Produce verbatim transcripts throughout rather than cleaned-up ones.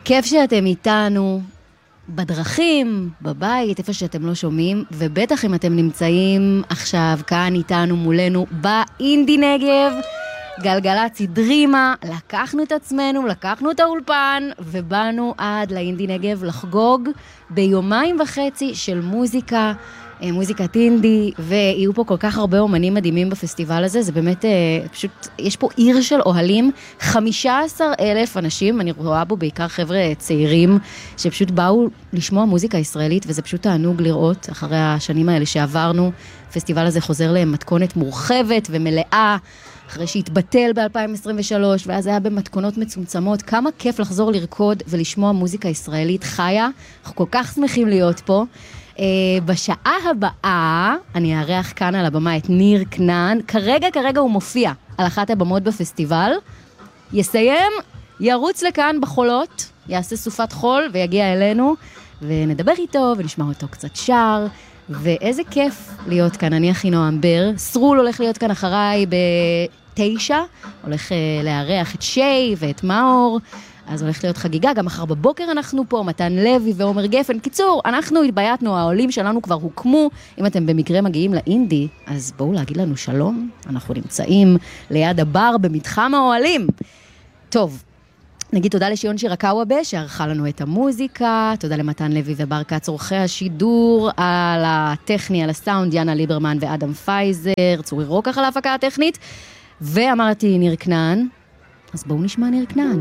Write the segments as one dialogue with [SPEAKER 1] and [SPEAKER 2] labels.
[SPEAKER 1] כיף שאתם איתנו, בדרכים, בבית, איפה שאתם לא שומעים, ובטח אם אתם נמצאים עכשיו כאן איתנו מולנו באינדי נגב, גלגלצ דרימה, לקחנו את עצמנו, לקחנו את האולפן, ובאנו עד לאינדי נגב לחגוג ביומיים וחצי של מוזיקה, מוזיקת אינדי, ויהיו פה כל כך הרבה אומנים מדהימים בפסטיבל הזה, זה באמת פשוט, יש פה עיר של אוהלים, חמישה עשר אלף אנשים, אני רואה בו בעיקר חבר'ה צעירים, שפשוט באו לשמוע מוזיקה ישראלית, וזה פשוט תענוג לראות, אחרי השנים האלה שעברנו, הפסטיבל הזה חוזר למתכונת מורחבת ומלאה, אחרי שהתבטל ב-אלפיים עשרים ושלוש, ואז היה במתכונות מצומצמות, כמה כיף לחזור לרקוד ולשמוע מוזיקה ישראלית חיה, אנחנו כל כך שמחים להיות פה. Uh, בשעה הבאה, אני אארח כאן על הבמה את ניר כנען, כרגע כרגע הוא מופיע על אחת הבמות בפסטיבל, יסיים, ירוץ לכאן בחולות, יעשה סופת חול ויגיע אלינו, ונדבר איתו ונשמע אותו קצת שר, ואיזה כיף להיות כאן, אני הכי נועם בר, סרול הולך להיות כאן אחריי בתשע, הולך uh, לארח את שי ואת מאור, אז הולך להיות חגיגה, גם מחר בבוקר אנחנו פה, מתן לוי ועומר גפן. קיצור, אנחנו התבייתנו, העולים שלנו כבר הוקמו, אם אתם במקרה מגיעים לאינדי, אז בואו להגיד לנו שלום, אנחנו נמצאים ליד הבר במתחם האוהלים. טוב, נגיד תודה לשיון שירקאווה, שערכה לנו את המוזיקה, תודה למתן לוי ובר קץ, עורכי השידור, על הטכני, על הסאונד, יאנה ליברמן ואדם פייזר, צורי רוקח על ההפקה הטכנית, ואמרתי ניר כנען, אז בואו נשמע ניר כנען.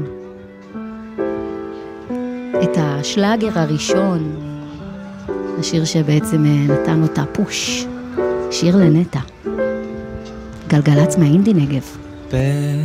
[SPEAKER 1] את השלאגר הראשון, השיר שבעצם נתן אותה פוש, שיר לנטה, גלגלצ מהאינדי נגב.